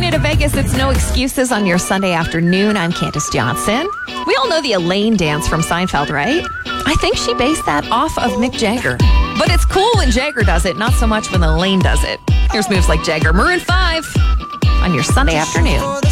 you to Vegas. It's No Excuses on your Sunday afternoon. I'm Candace Johnson. We all know the Elaine dance from Seinfeld, right? I think she based that off of Mick Jagger. But it's cool when Jagger does it, not so much when Elaine does it. Here's moves like Jagger. Maroon 5 on your Sunday afternoon.